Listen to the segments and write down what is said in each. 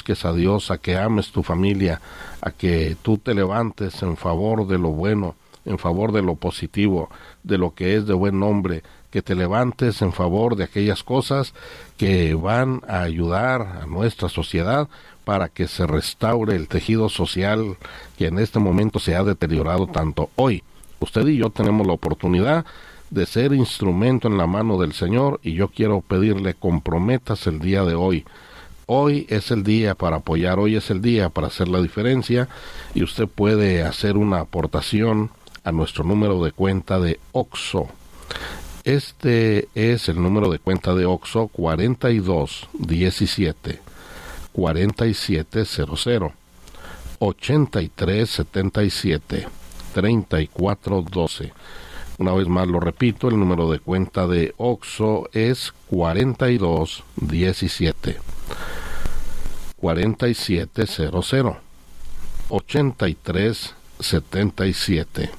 busques a Dios, a que ames tu familia, a que tú te levantes en favor de lo bueno, en favor de lo positivo, de lo que es de buen nombre, que te levantes en favor de aquellas cosas que van a ayudar a nuestra sociedad para que se restaure el tejido social que en este momento se ha deteriorado tanto. Hoy, usted y yo tenemos la oportunidad de ser instrumento en la mano del Señor, y yo quiero pedirle, comprométase el día de hoy. Hoy es el día para apoyar, hoy es el día para hacer la diferencia, y usted puede hacer una aportación a nuestro número de cuenta de OXXO. Este es el número de cuenta de OXXO: 4217 4700 8377 3412. Una vez más lo repito, el número de cuenta de OXXO es 4217 4700 8377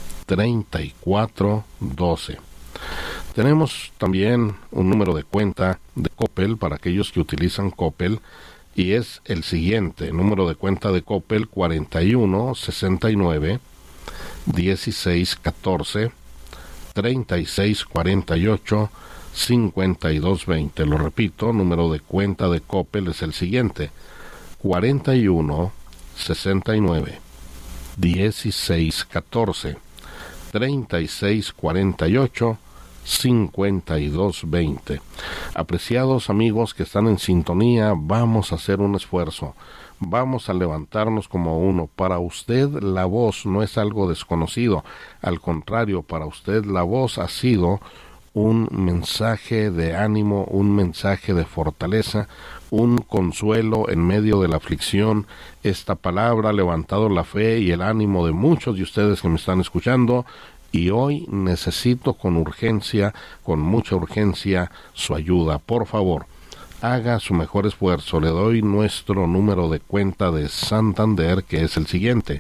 3412. Tenemos también un número de cuenta de Coppel para aquellos que utilizan Coppel, y es el siguiente: número de cuenta de Coppel: 41 69 16 14 36 48 52 20. Lo repito, número de cuenta de Coppel es el siguiente: 41 69 16 14 36 48 52 20. Apreciados amigos que están en sintonía, vamos a hacer un esfuerzo, vamos a levantarnos como uno. Para usted la voz no es algo desconocido, al contrario, para usted la voz ha sido un mensaje de ánimo, un mensaje de fortaleza, un consuelo en medio de la aflicción. Esta palabra ha levantado la fe y el ánimo de muchos de ustedes que me están escuchando, y hoy necesito con urgencia, con mucha urgencia, su ayuda. Por favor, haga su mejor esfuerzo. Le doy nuestro número de cuenta de Santander, que es el siguiente: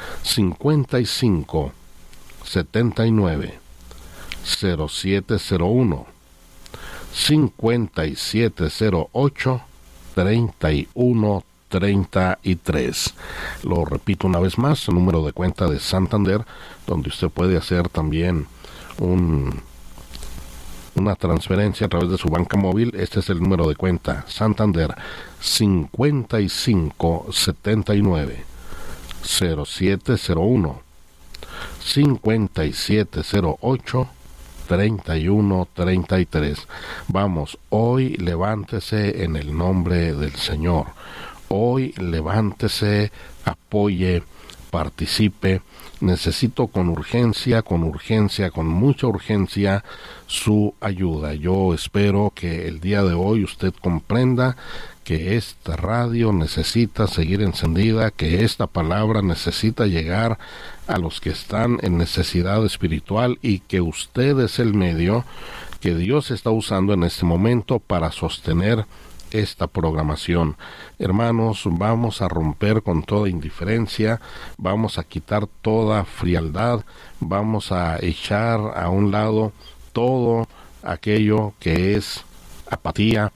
55 79 0701 5708 3133. Lo repito una vez más, el número de cuenta de Santander, donde usted puede hacer también una transferencia a través de su banca móvil. Este es el número de cuenta Santander: 55 79 0701 5708 3133. Vamos, hoy levántese en el nombre del Señor. Hoy levántese, apoye, participe. Necesito con urgencia, con mucha urgencia, su ayuda. Yo espero que el día de hoy usted comprenda que esta radio necesita seguir encendida, que esta palabra necesita llegar a los que están en necesidad espiritual, y que usted es el medio que Dios está usando en este momento para sostener esta programación. Hermanos, vamos a romper con toda indiferencia, vamos a quitar toda frialdad, vamos a echar a un lado todo aquello que es apatía,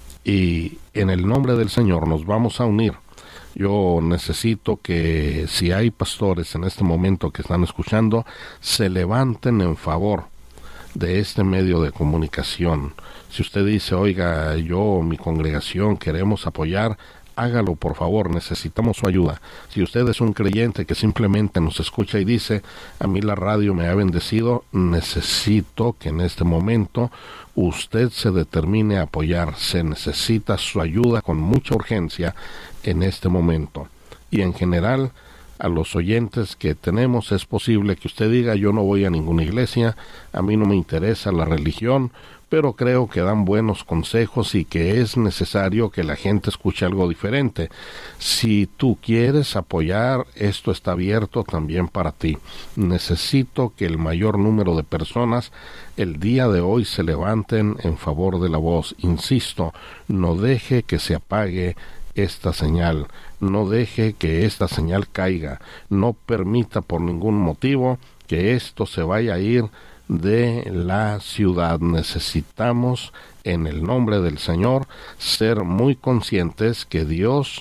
y en el nombre del Señor nos vamos a unir. Yo necesito que, si hay pastores en este momento que están escuchando, se levanten en favor de este medio de comunicación. Si usted dice, oiga, yo, mi congregación, queremos apoyar, hágalo por favor, necesitamos su ayuda. Si usted es un creyente que simplemente nos escucha y dice, a mí la radio me ha bendecido, necesito que en este momento usted se determine a apoyar. Se necesita su ayuda con mucha urgencia en este momento. Y en general, a los oyentes que tenemos, es posible que usted diga, yo no voy a ninguna iglesia, a mí no me interesa la religión, pero creo que dan buenos consejos y que es necesario que la gente escuche algo diferente. Si tú quieres apoyar, esto está abierto también para ti. Necesito que el mayor número de personas el día de hoy se levanten en favor de la voz. Insisto, no deje que se apague esta señal, no deje que esta señal caiga, no permita por ningún motivo que esto se vaya a ir de la ciudad. Necesitamos, en el nombre del Señor, ser muy conscientes que Dios